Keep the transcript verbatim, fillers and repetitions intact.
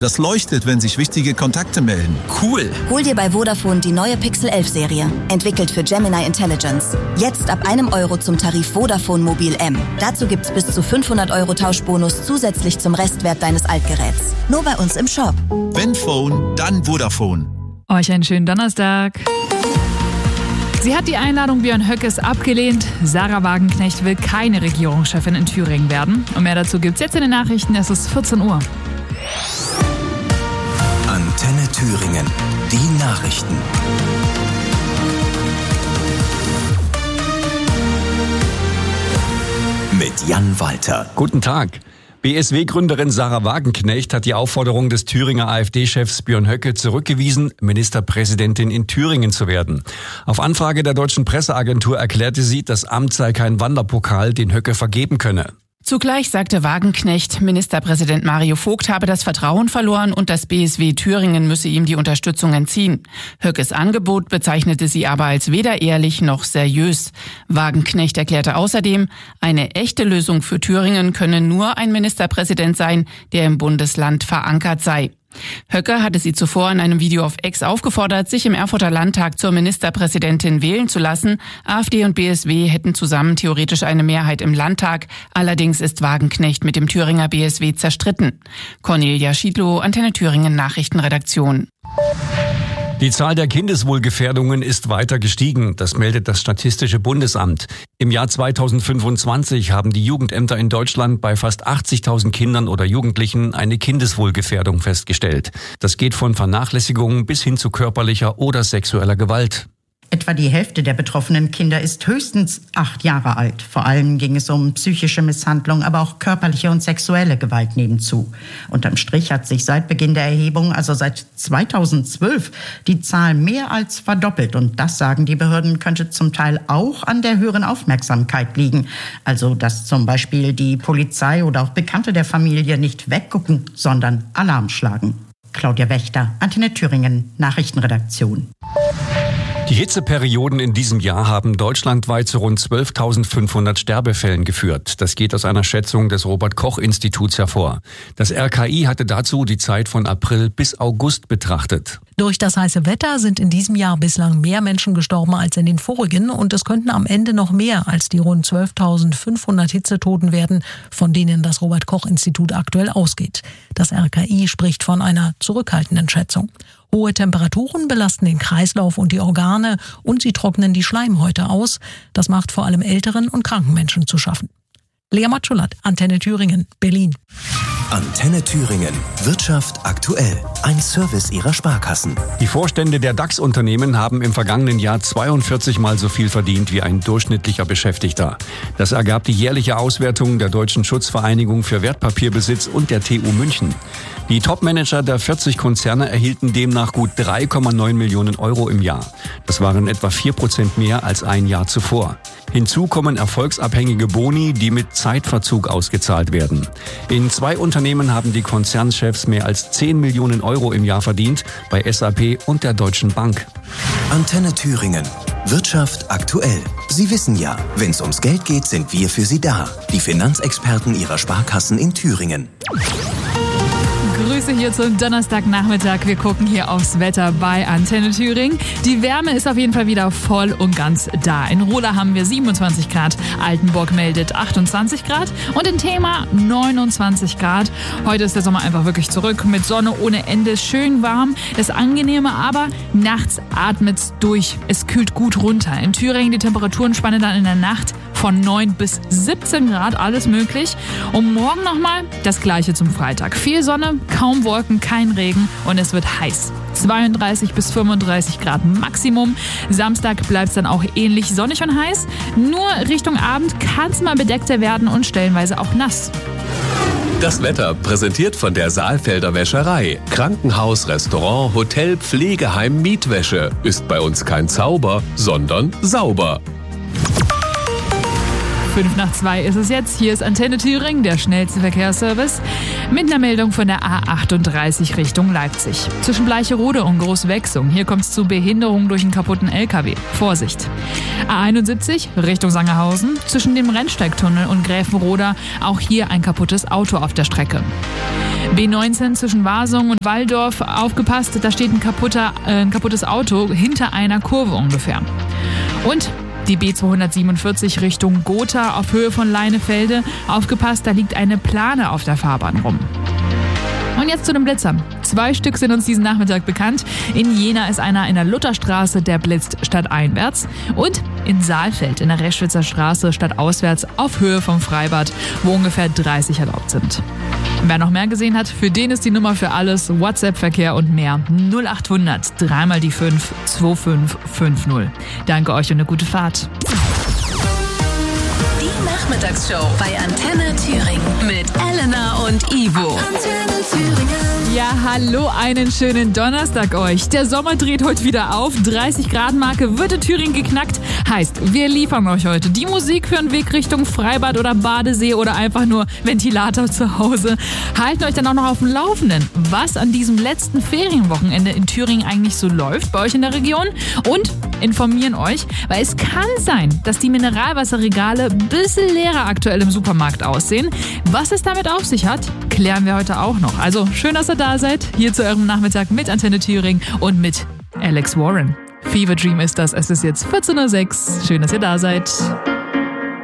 Das leuchtet, wenn sich wichtige Kontakte melden. Cool! Hol dir bei Vodafone die neue Pixel elf Serie. Entwickelt für Gemini Intelligence. Jetzt ab einem Euro zum Tarif Vodafone Mobil M. Dazu gibt's bis zu fünfhundert Euro Tauschbonus zusätzlich zum Restwert deines Altgeräts. Nur bei uns im Shop. Wenn Phone, dann Vodafone. Euch einen schönen Donnerstag. Sie hat die Einladung Björn Höckes abgelehnt. Sarah Wagenknecht will keine Regierungschefin in Thüringen werden. Und mehr dazu gibt's jetzt in den Nachrichten. Es ist vierzehn Uhr. Antenne Thüringen. Die Nachrichten. Mit Jan Walter. Guten Tag. B S W-Gründerin Sarah Wagenknecht hat die Aufforderung des Thüringer AfD-Chefs Björn Höcke zurückgewiesen, Ministerpräsidentin in Thüringen zu werden. Auf Anfrage der deutschen Presseagentur erklärte sie, das Amt sei kein Wanderpokal, den Höcke vergeben könne. Zugleich sagte Wagenknecht, Ministerpräsident Mario Vogt habe das Vertrauen verloren und das B S W Thüringen müsse ihm die Unterstützung entziehen. Höckes Angebot bezeichnete sie aber als weder ehrlich noch seriös. Wagenknecht erklärte außerdem, eine echte Lösung für Thüringen könne nur ein Ministerpräsident sein, der im Bundesland verankert sei. Höcke hatte sie zuvor in einem Video auf X aufgefordert, sich im Erfurter Landtag zur Ministerpräsidentin wählen zu lassen. AfD und B S W hätten zusammen theoretisch eine Mehrheit im Landtag. Allerdings ist Wagenknecht mit dem Thüringer B S W zerstritten. Cornelia Schiedlow, Antenne Thüringen Nachrichtenredaktion. Die Zahl der Kindeswohlgefährdungen ist weiter gestiegen. Das meldet das Statistische Bundesamt. Im Jahr zweitausendfünfundzwanzig haben die Jugendämter in Deutschland bei fast achtzigtausend Kindern oder Jugendlichen eine Kindeswohlgefährdung festgestellt. Das geht von Vernachlässigung bis hin zu körperlicher oder sexueller Gewalt. Etwa die Hälfte der betroffenen Kinder ist höchstens acht Jahre alt. Vor allem ging es um psychische Misshandlung, aber auch körperliche und sexuelle Gewalt nebenzu. Unterm Strich hat sich seit Beginn der Erhebung, also seit zweitausendzwölf, die Zahl mehr als verdoppelt. Und das, sagen die Behörden, könnte zum Teil auch an der höheren Aufmerksamkeit liegen. Also, dass zum Beispiel die Polizei oder auch Bekannte der Familie nicht weggucken, sondern Alarm schlagen. Claudia Wächter, Antenne Thüringen, Nachrichtenredaktion. Die Hitzeperioden in diesem Jahr haben deutschlandweit zu rund zwölftausendfünfhundert Sterbefällen geführt. Das geht aus einer Schätzung des Robert-Koch-Instituts hervor. Das R K I hatte dazu die Zeit von April bis August betrachtet. Durch das heiße Wetter sind in diesem Jahr bislang mehr Menschen gestorben als in den vorigen und es könnten am Ende noch mehr als die rund zwölftausendfünfhundert Hitzetoten werden, von denen das Robert-Koch-Institut aktuell ausgeht. Das R K I spricht von einer zurückhaltenden Schätzung. Hohe Temperaturen belasten den Kreislauf und die Organe und sie trocknen die Schleimhäute aus. Das macht vor allem älteren und kranken Menschen zu schaffen. Lea Matschulat, Antenne Thüringen, Berlin. Antenne Thüringen. Wirtschaft aktuell. Ein Service ihrer Sparkassen. Die Vorstände der DAX-Unternehmen haben im vergangenen Jahr zweiundvierzig Mal so viel verdient wie ein durchschnittlicher Beschäftigter. Das ergab die jährliche Auswertung der Deutschen Schutzvereinigung für Wertpapierbesitz und der T U München. Die Topmanager der vierzig Konzerne erhielten demnach gut drei Komma neun Millionen Euro im Jahr. Das waren etwa vier Prozent mehr als ein Jahr zuvor. Hinzu kommen erfolgsabhängige Boni, die mit Zeitverzug ausgezahlt werden. In zwei Unternehmen haben die Konzernchefs mehr als zehn Millionen Euro im Jahr verdient, bei S A P und der Deutschen Bank. Antenne Thüringen. Wirtschaft aktuell. Sie wissen ja, wenn es ums Geld geht, sind wir für Sie da. Die Finanzexperten Ihrer Sparkassen in Thüringen. Grüße hier zum Donnerstagnachmittag. Wir gucken hier aufs Wetter bei Antenne Thüringen. Die Wärme ist auf jeden Fall wieder voll und ganz da. In Roda haben wir siebenundzwanzig Grad, Altenburg meldet achtundzwanzig Grad und in Thema neunundzwanzig Grad. Heute ist der Sommer einfach wirklich zurück mit Sonne ohne Ende, schön warm. Das Angenehme aber, nachts atmet's durch. Es kühlt gut runter. In Thüringen die Temperaturen dann in der Nacht von neun bis siebzehn Grad, alles möglich. Und morgen nochmal das Gleiche zum Freitag. Viel Sonne, kaum Wolken, kein Regen und es wird heiß. zweiunddreißig bis fünfunddreißig Grad Maximum. Samstag bleibt es dann auch ähnlich sonnig und heiß. Nur Richtung Abend kann es mal bedeckter werden und stellenweise auch nass. Das Wetter präsentiert von der Saalfelder Wäscherei. Krankenhaus, Restaurant, Hotel, Pflegeheim, Mietwäsche. Ist bei uns kein Zauber, sondern sauber. Fünf nach zwei ist es jetzt. Hier ist Antenne Thüringen, der schnellste Verkehrsservice. Mit einer Meldung von der A achtunddreißig Richtung Leipzig. Zwischen Bleicherode und Großwechsung. Hier kommt es zu Behinderungen durch einen kaputten L K W. Vorsicht. A einundsiebzig Richtung Sangerhausen. Zwischen dem Rennsteigtunnel und Gräfenroda. Auch hier ein kaputtes Auto auf der Strecke. B neunzehn zwischen Wasungen und Walldorf, aufgepasst, da steht ein, kaputter, äh, ein kaputtes Auto hinter einer Kurve ungefähr. Und die B zweihundertsiebenundvierzig Richtung Gotha auf Höhe von Leinefelde, aufgepasst, da liegt eine Plane auf der Fahrbahn rum. Und jetzt zu den Blitzern. Zwei Stück sind uns diesen Nachmittag bekannt. In Jena ist einer in der Lutherstraße, der blitzt stadteinwärts. Und in Saalfeld in der Reschwitzer Straße stadtauswärts auf Höhe vom Freibad, wo ungefähr dreißig erlaubt sind. Wer noch mehr gesehen hat, für den ist die Nummer für alles, WhatsApp-Verkehr und mehr null achthundert, dreimal die fünf, zwei fünf fünf null. Danke euch und eine gute Fahrt. Die Nachmittagsshow bei Antenne Thüringen mit Elena und Ivo. Antenne Thüringen. Ja, hallo, einen schönen Donnerstag euch. Der Sommer dreht heute wieder auf. dreißig Grad Marke wird in Thüringen geknackt. Heißt, wir liefern euch heute die Musik für einen Weg Richtung Freibad oder Badesee oder einfach nur Ventilator zu Hause. Halten euch dann auch noch auf dem Laufenden, was an diesem letzten Ferienwochenende in Thüringen eigentlich so läuft bei euch in der Region. Und informieren euch, weil es kann sein, dass die Mineralwasserregale ein bisschen leerer aktuell im Supermarkt aussehen. Was es damit auf sich hat, klären wir heute auch noch. Also schön, dass ihr da seid, hier zu eurem Nachmittag mit Antenne Thüringen und mit Alex Warren. Fever Dream ist das, es ist jetzt vierzehn Uhr sechs. Schön, dass ihr da seid.